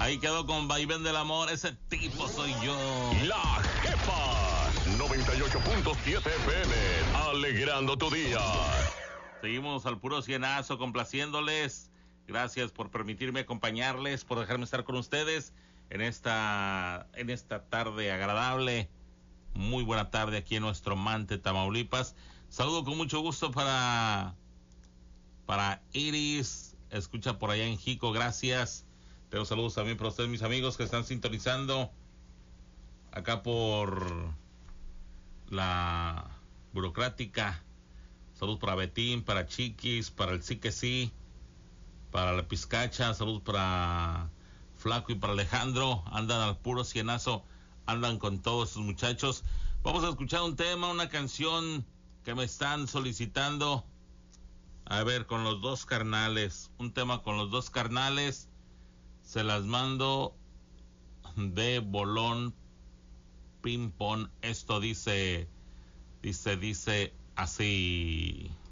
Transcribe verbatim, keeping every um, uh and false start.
Ahí quedó con Vaivén del Amor. Ese tipo soy yo. La Jefa noventa y ocho punto siete F M, alegrando tu día. Seguimos al puro cienazo, complaciéndoles. Gracias por permitirme acompañarles, por dejarme estar con ustedes en esta, en esta tarde agradable. Muy buena tarde aquí en nuestro Mante, Tamaulipas. Saludo con mucho gusto para, para Iris. Escucha por allá en Jico, gracias. Tengo saludos también para ustedes, mis amigos, que están sintonizando acá por la burocrática. Saludos para Betín, para Chiquis, para el sí que sí, para la Pizcacha. Saludos para Flaco y para Alejandro. Andan al puro cienazo, andan con todos estos muchachos. Vamos a escuchar un tema, una canción que me están solicitando. A ver, con los dos carnales. Un tema con los dos carnales. Se las mando de Bolón Ping Pong. Esto dice, dice, dice así.